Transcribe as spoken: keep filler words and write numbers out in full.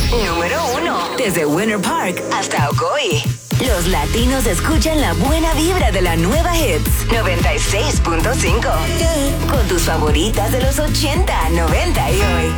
Número uno. Desde Winter Park hasta Ocoee. Los latinos escuchan la buena vibra de la nueva Hits noventa y seis punto cinco. Con tus favoritas de los ochenta, noventa y hoy.